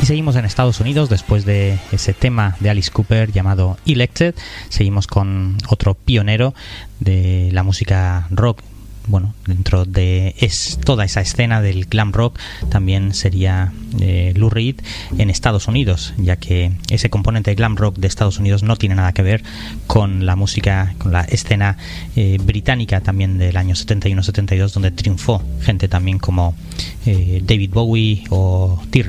seguimos en Estados Unidos después de ese tema de Alice Cooper llamado Elected. Seguimos con otro pionero de la música rock. Bueno, dentro de toda esa escena del glam rock también sería Lou Reed en Estados Unidos, ya que ese componente de glam rock de Estados Unidos no tiene nada que ver con la música, con la escena británica también del año 71-72, donde triunfó gente también como David Bowie o T.